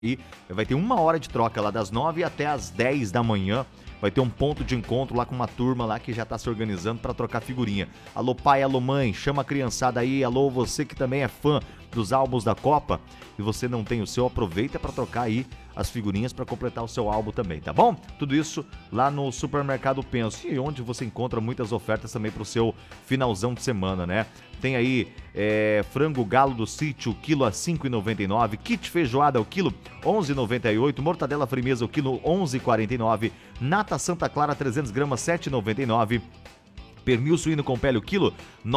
E vai ter 1 hora de troca lá das 9 até as 10 da manhã. Vai ter um ponto de encontro lá com uma turma lá que já tá se organizando para trocar figurinha. Alô pai, alô mãe, chama a criançada aí. Alô você que também é fã dos álbuns da Copa e você não tem o seu, aproveita para trocar aí as figurinhas para completar o seu álbum também, tá bom? Tudo isso lá no Supermercado Penso, e onde você encontra muitas ofertas também pro seu finalzão de semana, né? Tem aí frango galo do sítio, quilo a 5,99, kit feijoada o quilo 11,98, mortadela frimeza o quilo 11,49, nata Santa Clara 300 gramas 7,99, pernil suíno com pele o quilo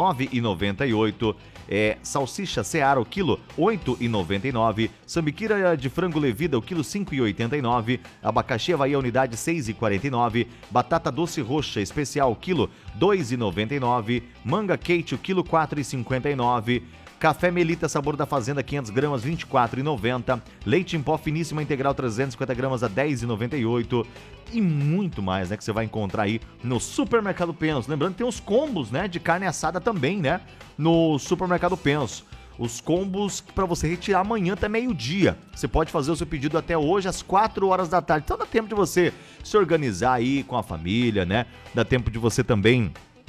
9,98, salsicha Seara o quilo 8,99, sambiquira de frango levida o quilo 5,89, abacaxi Havaí a unidade 6,49, batata doce roxa especial o quilo 2,99, manga Kate o quilo 4,59, café Melita sabor da fazenda 500 gramas 24,90, leite em pó finíssima integral 350 gramas a 10,98 e muito mais, né, que você vai encontrar aí no Supermercado Penso. Lembrando que tem os combos, né, de carne assada também, né, no Supermercado Penso. Os combos para você retirar amanhã até meio-dia. Você pode fazer o seu pedido até hoje às 4 horas da tarde. Então dá tempo de você se organizar aí com a família, né? Dá tempo de você também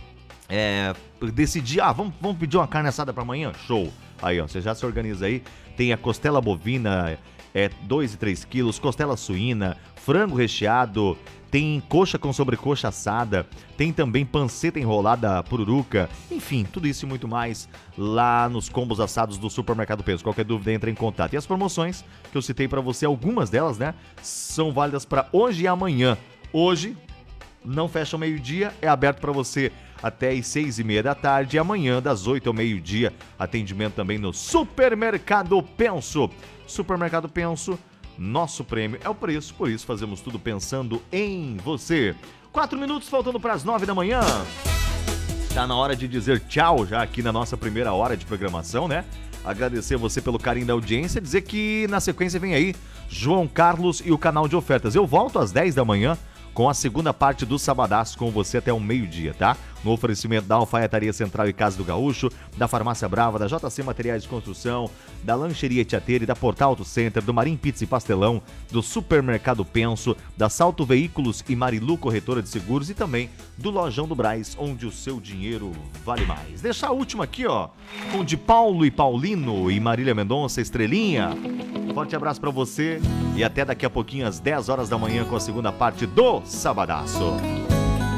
decidir, vamos pedir uma carne assada para amanhã? Show! Aí, ó, você já se organiza aí. Tem a costela bovina, 2 e 3 quilos, costela suína, frango recheado, tem coxa com sobrecoxa assada, tem também panceta enrolada pururuca, enfim, tudo isso e muito mais lá nos combos assados do Supermercado Penso. Qualquer dúvida, entra em contato. E as promoções que eu citei para você, algumas delas, né, são válidas para hoje e amanhã. Hoje, não fecha ao meio-dia, é aberto para você até às 6:30 da tarde e amanhã das 8 ao meio-dia, atendimento também no Supermercado Penso. Supermercado Penso, nosso prêmio é o preço, por isso fazemos tudo pensando em você. 4 minutos faltando para as 9 da manhã. Tá na hora de dizer tchau já aqui na nossa primeira hora de programação, né? Agradecer você pelo carinho da audiência, dizer que na sequência vem aí João Carlos e o canal de ofertas. Eu volto às 10 da manhã com a segunda parte do Sabadaço com você até o meio-dia, tá? No oferecimento da Alfaiataria Central e Casa do Gaúcho, da Farmácia Brava, da JC Materiais de Construção, da Lancheria Tiateira e da Portal Auto Center, do Marim Pizza e Pastelão, do Supermercado Penso, da Salto Veículos e Marilu Corretora de Seguros e também do Lojão do Brás, onde o seu dinheiro vale mais. Deixa a última aqui, ó, com de Paulo e Paulino e Marília Mendonça, Estrelinha. Forte abraço pra você e até daqui a pouquinho às 10 horas da manhã com a segunda parte do Sabadaço.